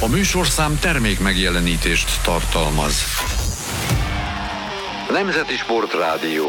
A műsorszám termék megjelenítést tartalmaz. Nemzeti Sportrádió.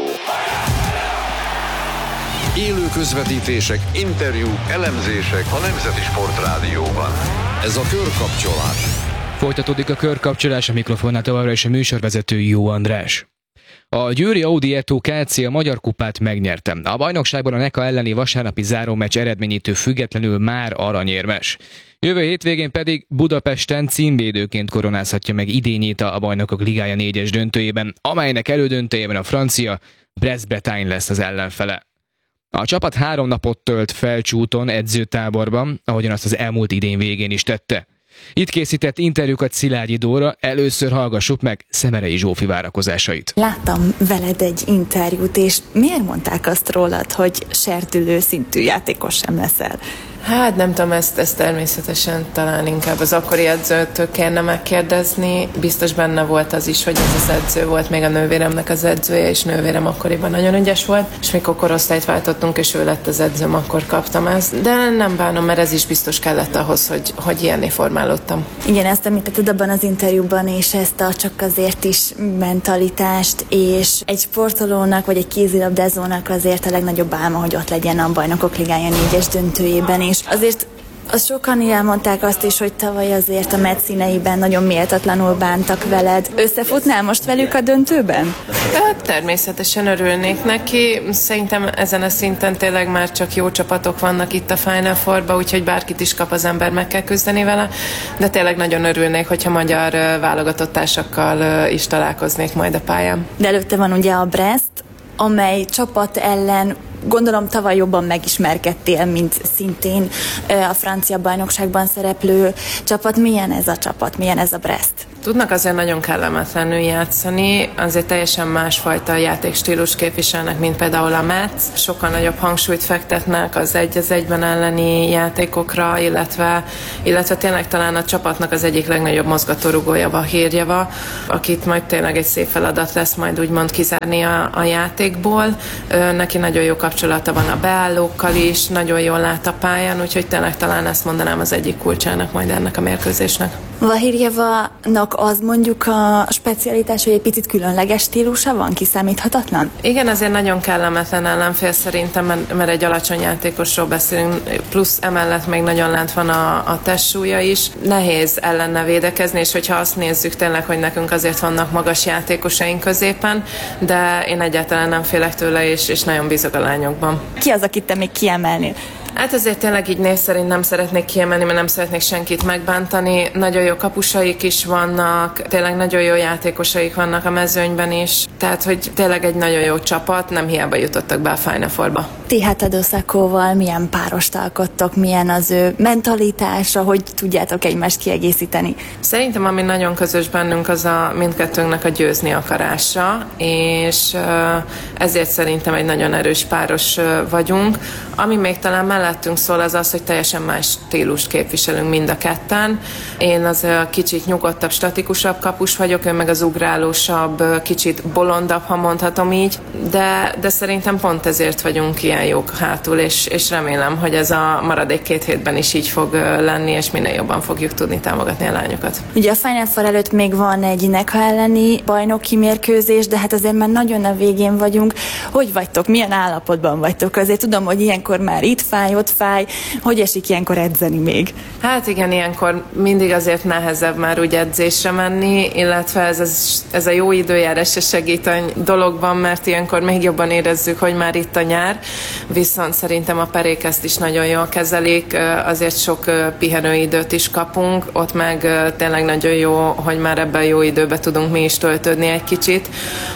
Élő közvetítések, interjúk, elemzések a Nemzeti Sportrádióban. Ez a Körkapcsolás. Folytatódik a Körkapcsolás, a mikrofonnál továbbra is a műsorvezető Jó András. A győri Audi E2 Kc a Magyar Kupát megnyerte. A bajnokságban a Neka elleni vasárnapi zárómeccs eredményétől függetlenül már aranyérmes. Jövő hétvégén pedig Budapesten címvédőként koronázhatja meg idényét a Bajnokok Ligája 4-es döntőjében, amelynek elődöntőjében a francia Brest-Bretagne lesz az ellenfele. A csapat 3 napot tölt Felcsúton edzőtáborban, ahogyan azt az elmúlt idén végén is tette. Itt készített interjúkat Szilágyi Dóra, először hallgassuk meg Szemerei Zsófi várakozásait. Láttam veled egy interjút, és miért mondták azt rólad, hogy serdülő szintű játékos sem leszel? Hát nem tudom, ezt természetesen talán inkább az akkori edzőtől kellene megkérdezni. Biztos benne volt az is, hogy ez az edző volt még a nővéremnek az edzője, és nővérem akkoriban nagyon ügyes volt, és mikor korosztályt váltottunk, és ő lett az edzőm, akkor kaptam ezt. De nem bánom, mert ez is biztos kellett ahhoz, hogy ilyenné formálódtam. Igen, ezt említetted abban az interjúban, és ezt a csak azért is mentalitást, és egy sportolónak, vagy egy kézilabdázónak azért a legnagyobb álma, hogy ott legyen a Bajnokok Ligája 4-es döntőjében, és azért sokan elmondták azt is, hogy tavaly azért a meccs színeiben nagyon méltatlanul bántak veled. Összefutnál most velük a döntőben? Természetesen örülnék neki. Szerintem ezen a szinten tényleg már csak jó csapatok vannak itt a Final Fourba, úgyhogy bárkit is kap az ember, meg kell küzdeni vele. De tényleg nagyon örülnék, hogyha magyar válogatott-társakkal is találkoznék majd a pályán. De előtte van ugye a Brest, amely csapat ellen gondolom tavaly jobban megismerkedtél, mint szintén a francia bajnokságban szereplő csapat. Milyen ez a csapat? Milyen ez a Brest? Tudnak azért nagyon kellemetlenül játszani, azért teljesen másfajta játékstílus képviselnek, mint például a Metz. Sokkal nagyobb hangsúlyt fektetnek az 1-1-ben elleni játékokra, illetve tényleg talán a csapatnak az egyik legnagyobb mozgatórugója Vahirjeva, akit majd tényleg egy szép feladat lesz majd úgymond kizárni a játékból. Neki nagyon jó kapcsolata van a beállókkal is, nagyon jól lát a pályán, úgyhogy tényleg talán ezt mondanám az egyik kulcsának majd ennek a mérkőzésnek. Vahirjevának az mondjuk a specialitás, hogy egy picit különleges stílusa van, kiszámíthatatlan? Igen, azért nagyon kellemetlen ellenfél szerintem, mert egy alacsony játékosról beszélünk, plusz emellett még nagyon lent van a testsúlya is. Nehéz ellenne védekezni, és hogyha azt nézzük tényleg, hogy nekünk azért vannak magas játékosaink középen, de én egyáltalán nem félek tőle, és nagyon bízok a lányokban. Ki az, akit te még kiemelnél? Hát azért tényleg így név szerint nem szeretnék kiemelni, mert nem szeretnék senkit megbántani. Nagyon jó kapusaik is vannak, tényleg nagyon jó játékosaik vannak a mezőnyben is. Tehát, hogy tényleg egy nagyon jó csapat, nem hiába jutottak be a Final Fourba. Ti hát Adosakóval milyen párost alkottok, milyen az ő mentalitása, hogy tudjátok egymást kiegészíteni? Szerintem ami nagyon közös bennünk, az a mindkettőnknek a győzni akarása, és ezért szerintem egy nagyon erős páros vagyunk. Ami még talán mellettünk szól, az, hogy teljesen más stílust képviselünk mind a ketten. Én az kicsit nyugodtabb, statikusabb kapus vagyok, ő meg az ugrálósabb, kicsit bolondabb, ha mondhatom így, de szerintem pont ezért vagyunk ilyen jók hátul, és remélem, hogy ez a maradék 2 hétben is így fog lenni, és minél jobban fogjuk tudni támogatni a lányokat. Ugye a Final Four előtt még van egy Neka elleni bajnoki mérkőzés, de hát azért már nagyon a végén vagyunk. Hogy vagytok? Milyen állapotban vagytok? Azért tudom, hogy ilyenkor már itt fáj, ott fáj. Hogy esik ilyenkor edzeni még? Hát igen, ilyenkor mindig azért nehezebb már úgy edzésre menni, illetve ez a jó időjárás se segít a dologban, mert ilyenkor még jobban érezzük, hogy már itt a nyár. Viszont szerintem a perék ezt is nagyon jól kezelik, azért sok pihenőidőt is kapunk, ott meg tényleg nagyon jó, hogy már ebben a jó időben tudunk mi is töltődni egy kicsit.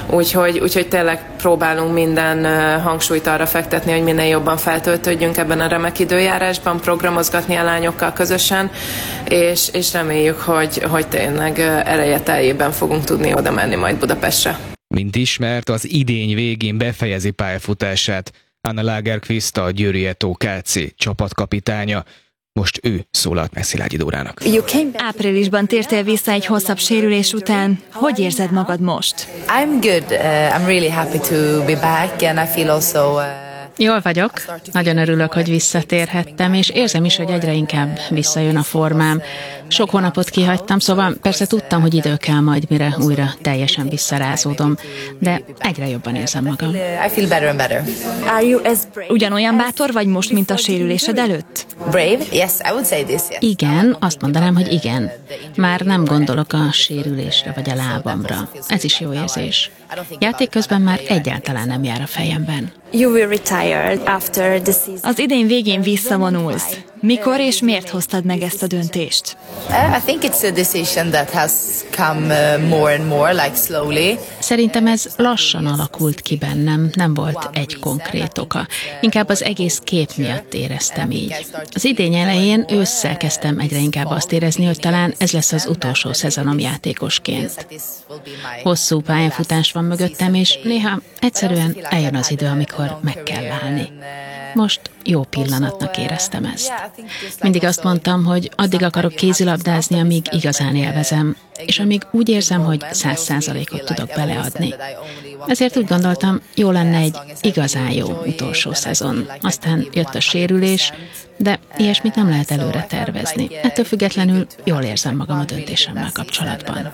Úgyhogy tényleg próbálunk minden hangsúlyt arra fektetni, hogy minél jobban feltöltődjünk ebben a remek időjárásban, programozgatni a lányokkal közösen, és reméljük, hogy tényleg ereje teljében fogunk tudni oda menni majd Budapestre. Mint ismert, az idény végén befejezi pályafutását Anna Lagerqvist, a Győri E2 Kc csapatkapitánya. Most ő szólalt meg Szilágyi Dórának. Áprilisban tértél vissza egy hosszabb sérülés után. Hogy érzed magad most? I'm good. I'm really happy to be back, and I feel also Jól vagyok, nagyon örülök, hogy visszatérhettem, és érzem is, hogy egyre inkább visszajön a formám. Sok hónapot kihagytam, szóval persze tudtam, hogy idő kell majd, mire újra teljesen visszarázódom, de egyre jobban érzem magam. I feel better and better. Ugyanolyan bátor vagy most, mint a sérülésed előtt? Brave? Yes, I would say this. Yes. Igen, azt mondanám, hogy igen. Már nem gondolok a sérülésre vagy a lábamra. Ez is jó érzés. Játék közben már egyáltalán nem jár a fejemben. You will retire after the season. Az idén végén visszavonulsz. Mikor és miért hoztad meg ezt a döntést? I think it's a decision that has come more and more, like slowly. Szerintem ez lassan alakult ki bennem, nem volt egy konkrét oka. Inkább az egész kép miatt éreztem így. Az idény elején ősszel kezdtem egyre inkább azt érezni, hogy talán ez lesz az utolsó szezonom játékosként. Hosszú pályafutás van mögöttem, és néha egyszerűen eljön az idő, amikor meg kell állni. Most jó pillanatnak éreztem ezt. Mindig azt mondtam, hogy addig akarok kézilabdázni, amíg igazán élvezem, és amíg úgy érzem, hogy 100%-ot tudok beleadni. Ezért úgy gondoltam, jó lenne egy igazán jó utolsó szezon. Aztán jött a sérülés, de ilyesmit nem lehet előre tervezni. Ettől függetlenül jól érzem magam a döntésemmel kapcsolatban.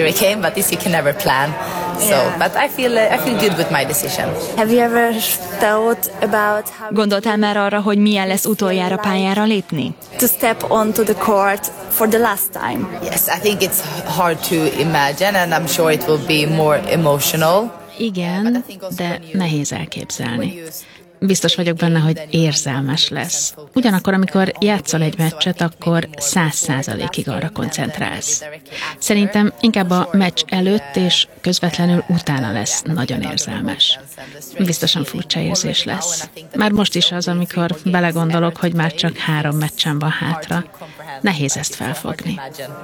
Gondoltál már arra, hogy milyen lesz utoljára pályára lépni? To step onto the court for the last time. Yes, I think it's hard to imagine, and I'm sure it will be more emotional. Igen, de nehéz elképzelni. Biztos vagyok benne, hogy érzelmes lesz. Ugyanakkor, amikor játszol egy meccset, akkor 100%-ig arra koncentrálsz. Szerintem inkább a meccs előtt és közvetlenül utána lesz nagyon érzelmes. Biztosan furcsa érzés lesz. Már most is az, amikor belegondolok, hogy már csak 3 meccsen van hátra. Nehéz ezt felfogni.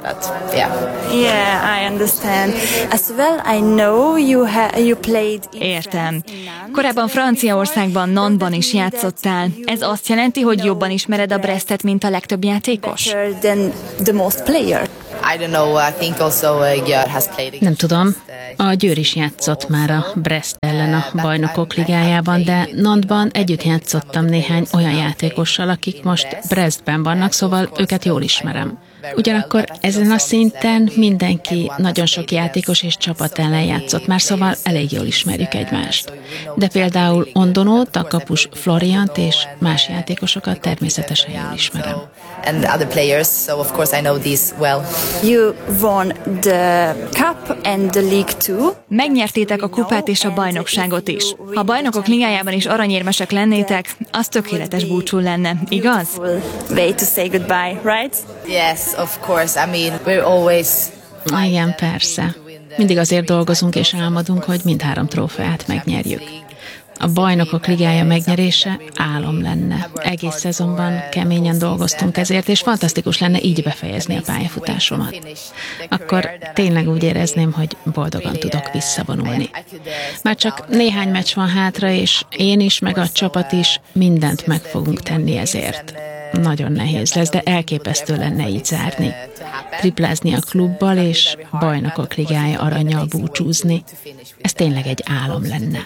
Yeah, I understand. As well, I know you played. Értem. Korábban Franciaországban, Nantban is játszottál. Ez azt jelenti, hogy jobban ismered a Brestet, mint a legtöbb játékos? Than the most player. I don't know, I think also Győr has played. Nem tudom. A Győr is játszott már a Brest ellen a Bajnokok Ligájában, de Nantban együtt játszottam néhány olyan játékossal, akik most Brestben vannak, szóval őket jól ismerem. Ugyanakkor ezen a szinten mindenki, nagyon sok játékos és csapat ellen játszott már, szóval elég jól ismerjük egymást. De például Ondonót, a kapus Floriant és más játékosokat természetesen jól ismerem. And other players, so of course I know these well. You won the cup and the League too. Megnyertétek a kupát és a bajnokságot is. Ha a Bajnokok Ligájában is aranyérmesek lennétek, az tökéletes búcsú lenne, igaz? Way to say goodbye, right? Yes, of course. I mean, we're always... Igen, persze. Mindig azért dolgozunk és álmodunk, hogy mindhárom trófeát megnyerjük. A Bajnokok Ligája megnyerése álom lenne. Egész szezonban keményen dolgoztunk ezért, és fantasztikus lenne így befejezni a pályafutásomat. Akkor tényleg úgy érezném, hogy boldogan tudok visszavonulni. Már csak néhány meccs van hátra, és én is, meg a csapat is mindent meg fogunk tenni ezért. Nagyon nehéz lesz, de elképesztő lenne így zárni. Triplázni a klubbal és Bajnokok Ligája arannyal búcsúzni. Ez tényleg egy álom lenne.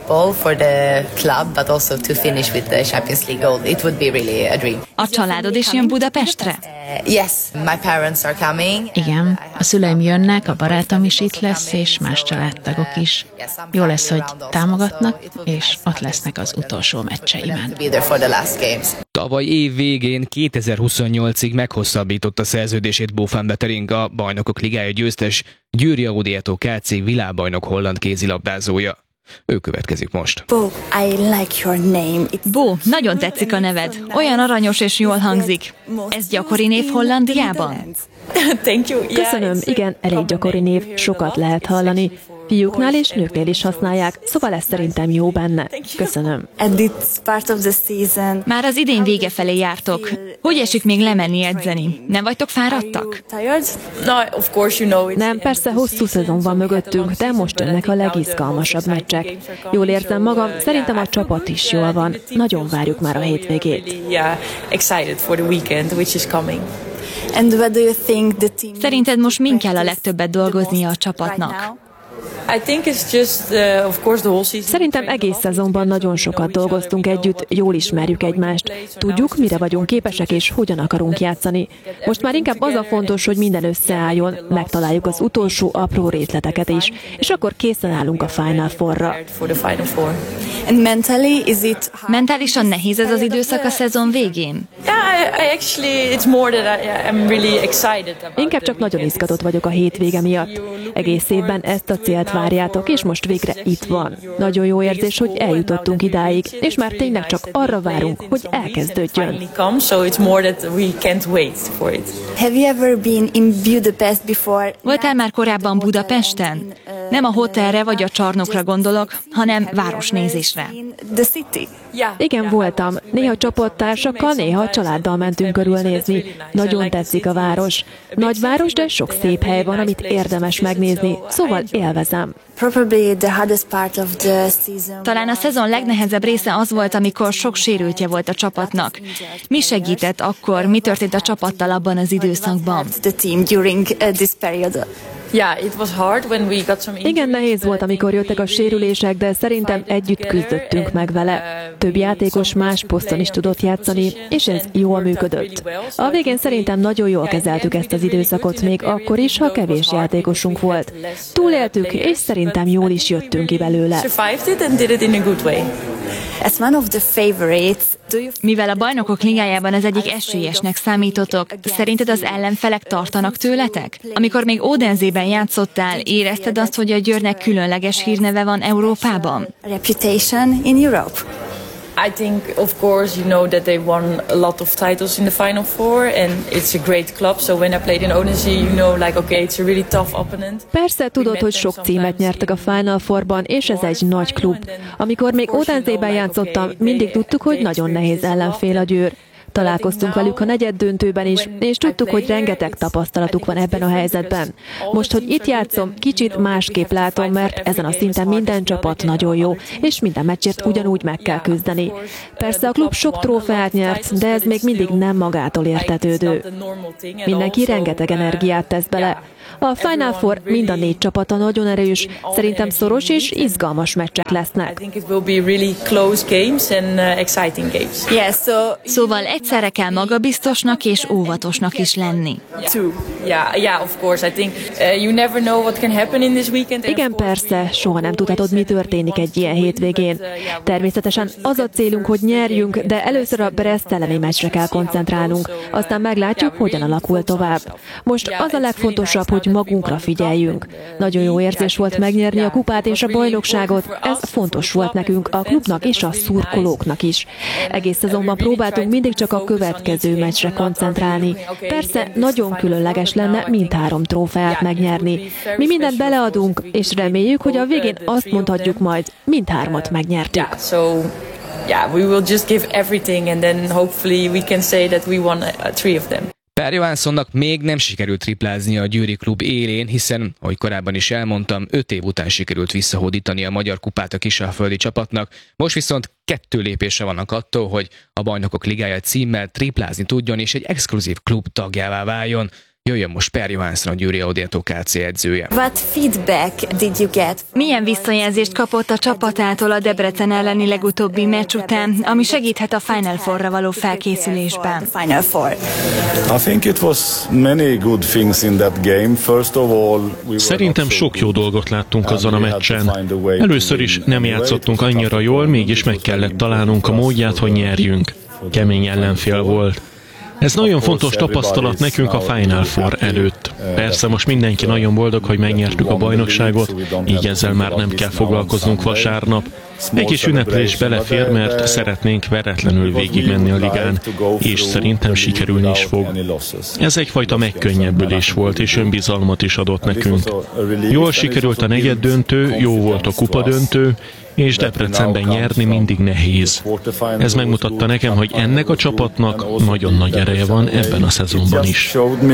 A családod is jön Budapestre? Yes, my parents are coming. Igen, a szüleim jönnek, a barátom is itt lesz, és más családtagok is. Jó lesz, hogy támogatnak, és ott lesznek az utolsó meccseimen. Tavaly év végén 2028-ig meghosszabbította szerződését Bo van Bettering, a Bajnokok Ligája győztes Győri Audi ETO KC világbajnok holland kézilabdázója. Ő következik most. Bo, I like your name. Bo, nagyon tetszik a neved. Olyan aranyos és jól hangzik. Ez gyakori név Hollandiában? Thank you. Köszönöm, igen, elég gyakori név, sokat lehet hallani. Fiúknál és nőknél is használják, szóval ez szerintem jó benne. Köszönöm. And it's part of the season. Már az idény vége felé jártok. Hogy esik még lemenni edzeni? Nem vagytok fáradtak? Nem, persze hosszú szezon van mögöttünk, de most jönnek a legizgalmasabb meccsek. Jól érzem magam, szerintem a csapat is jól van. Nagyon várjuk már a hétvégét. And what do you think the team... Szerinted most min kell a legtöbbet dolgoznia a csapatnak? Szerintem egész szezonban nagyon sokat dolgoztunk együtt, jól ismerjük egymást. Tudjuk, mire vagyunk képesek és hogyan akarunk játszani. Most már inkább az a fontos, hogy minden összeálljon, megtaláljuk az utolsó apró részleteket is, és akkor készen állunk a Final Four-ra. Mentálisan nehéz ez az időszak a szezon végén? Inkább csak nagyon izgatott vagyok a hétvége miatt. Egész évben ezt a célt várjátok, és most végre itt van. Nagyon jó érzés, hogy eljutottunk idáig, és már tényleg csak arra várunk, hogy elkezdődjön. Voltál már korábban Budapesten? Nem a hotelre vagy a csarnokra gondolok, hanem városnézésre. Igen, voltam. Néha csapattársakkal, néha családdal mentünk körülnézni. Nagyon tetszik a város. Nagyváros, de sok szép hely van, amit érdemes megnézni, szóval élvezem. Talán a szezon legnehezebb része az volt, amikor sok sérültje volt a csapatnak. Mi segített akkor, mi történt a csapattal abban az időszakban? Igen, nehéz volt, amikor jöttek a sérülések, de szerintem együtt küzdöttünk meg vele. Több játékos más poszton is tudott játszani, és ez jól működött. A végén szerintem nagyon jól kezeltük ezt az időszakot, még akkor is, ha kevés játékosunk volt. Túléltük, és szerintem jól is jöttünk ki belőle. Mivel a Bajnokok Ligájában az egyik esélyesnek számítotok, szerinted az ellenfelek tartanak tőletek? Amikor még Odensében játszottál, érezted azt, hogy a Győrnek különleges hírneve van Európában? I think, of course, you know that they won a lot of titles in the Final Four, and it's a great club. So when I played in Odense, you know, like, okay, it's a really tough opponent. Persze tudod, hogy sok címet nyertek a Final Fourban, és ez egy nagy klub. Amikor még Odensében játszottam, mindig tudtuk, hogy nagyon nehéz ellenfél a Győr. Találkoztunk velük a negyeddöntőben is, és tudtuk, hogy rengeteg tapasztalatuk van ebben a helyzetben. Most, hogy itt játszom, kicsit másképp látom, mert ezen a szinten minden csapat nagyon jó, és minden meccsért ugyanúgy meg kell küzdeni. Persze a klub sok trófeát nyert, de ez még mindig nem magától értetődő. Mindenki rengeteg energiát tesz bele. A Final Four mind a 4 csapata nagyon erős, szerintem szoros és izgalmas meccsek lesznek. Szóval egyszerre kell magabiztosnak és óvatosnak is lenni. Igen, persze, soha nem tudhatod, mi történik egy ilyen hétvégén. Természetesen az a célunk, hogy nyerjünk, de először a Brest elleni meccsre kell koncentrálnunk, aztán meglátjuk, hogyan alakul tovább. Most az a legfontosabb, hogy magunkra figyeljünk. Nagyon jó érzés volt megnyerni a kupát és a bajnokságot, ez fontos volt nekünk, a klubnak és a szurkolóknak is. Egész szezonban próbáltunk mindig csak a következő meccsre koncentrálni. Persze nagyon különleges lenne mindhárom trófeát megnyerni. Mi mindent beleadunk, és reméljük, hogy a végén azt mondhatjuk majd, mindhármat megnyertük. Yeah, we will just give everything, and then hopefully we can say that we won 3 of them. Per Johanssonnak még nem sikerült triplázni a győri klub élén, hiszen, ahogy korábban is elmondtam, 5 év után sikerült visszahódítani a magyar kupát a kisalföldi csapatnak. Most viszont 2 lépésre vannak attól, hogy a Bajnokok Ligája címmel triplázni tudjon és egy exkluzív klub tagjává váljon. Jöjjön most Per Johansson, a Győri Audietto KC edzője. Milyen visszajelzést kapott a csapatától a Debrecen elleni legutóbbi meccs után, ami segíthet a Final Fourra való felkészülésben? Szerintem sok jó dolgot láttunk azon a meccsen. Először is nem játszottunk annyira jól, mégis meg kellett találnunk a módját, hogy nyerjünk. Kemény ellenfél volt. Ez nagyon fontos tapasztalat nekünk a Final Four előtt. Persze most mindenki nagyon boldog, hogy megnyertük a bajnokságot, így ezzel már nem kell foglalkoznunk vasárnap. Egy kis ünneplés belefér, mert szeretnénk veretlenül végigmenni a ligán, és szerintem sikerülni is fog. Ez egyfajta megkönnyebbülés volt, és önbizalmat is adott nekünk. Jól sikerült a negyeddöntő, jó volt a kupadöntő, és Debrecenben nyerni mindig nehéz. Ez megmutatta nekem, hogy ennek a csapatnak nagyon nagy ereje van ebben a szezonban is.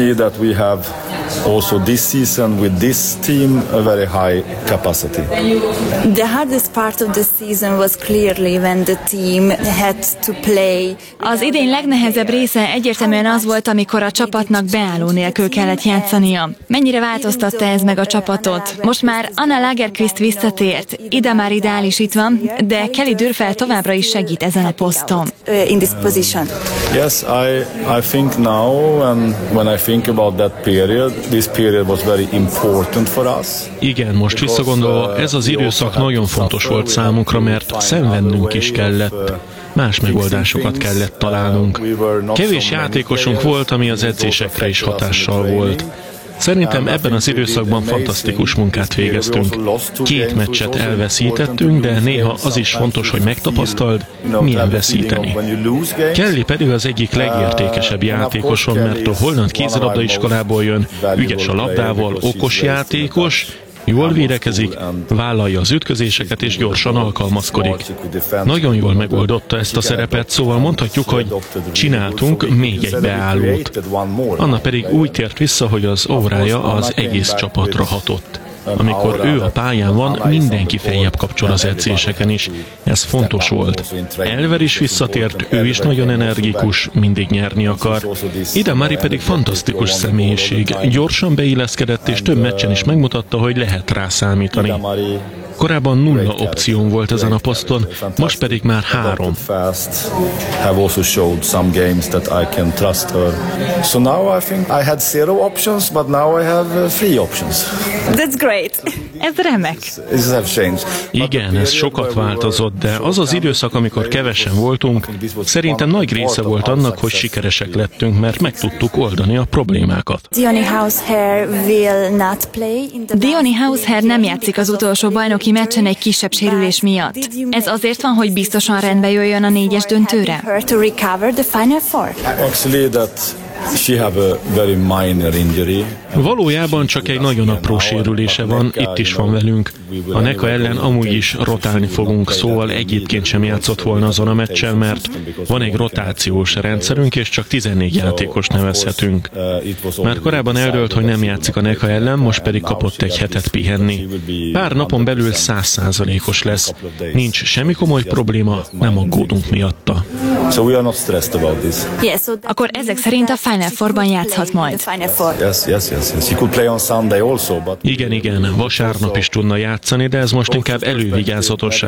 The hardest part of the season was clearly when the team had to play. Az idény legnehezebb része egyértelműen az volt, amikor a csapatnak beálló nélkül kellett játszania. Mennyire változtatta ez meg a csapatot? Most már Anna Lagerqvist visszatért, Ida már ideális itt van, de Kelly Dürrfeld továbbra is segít ezen a poszton. In this position. Yes, I think now, and when I think about that period, this period was very important for us. Igen, most visszagondolva, ez az időszak nagyon fontos volt számunkra, mert szenvednünk is kellett. Más megoldásokat kellett találnunk. Kevés játékosunk volt, ami az edzésekre is hatással volt. Szerintem ebben az időszakban fantasztikus munkát végeztünk. 2 meccset elveszítettünk, de néha az is fontos, hogy megtapasztald, milyen veszíteni. Kelly pedig az egyik legértékesebb játékosom, mert a holland kézilabdaiskolából jön, ügyes a labdával, okos játékos, jól védekezik, vállalja az ütközéseket és gyorsan alkalmazkodik. Nagyon jól megoldotta ezt a szerepet, szóval mondhatjuk, hogy csináltunk még egy beállót. Anna pedig úgy tért vissza, hogy az órája az egész csapatra hatott. Amikor ő a pályán van, mindenki feljebb kapcsol az edzéseken is. Ez fontos volt. Elver is visszatért, ő is nagyon energikus, mindig nyerni akar. Ida Marie pedig fantasztikus személyiség. Gyorsan beilleszkedett, és több meccsen is megmutatta, hogy lehet rá számítani. Korábban 0 opción volt ezen a poszton, most pedig már 3. That's great. Ez remek. Igen, ez sokat változott, de az az időszak, amikor kevesen voltunk, szerintem nagy része volt annak, hogy sikeresek lettünk, mert meg tudtuk oldani a problémákat. Diony Hausherr nem játszik az utolsó bajnoki meccsen egy kisebb sérülés miatt. Ez azért van, hogy biztosan rendbe jöjjön a 4-es döntőre? Valójában csak egy nagyon apró sérülése van, itt is van velünk. A NECA ellen amúgy is rotálni fogunk, szóval egyébként sem játszott volna azon a meccsen, mert van egy rotációs rendszerünk, és csak 14 játékos nevezhetünk. Már korábban eldőlt, hogy nem játszik a NECA ellen, most pedig kapott egy hetet pihenni. Pár napon belül 100%-os lesz. Nincs semmi komoly probléma, nem aggódunk miatta. Akkor ezek szerint a Final Fourban játszhat majd. Igen, vasárnap is tudna játszani, de ez most inkább elővigyázatosság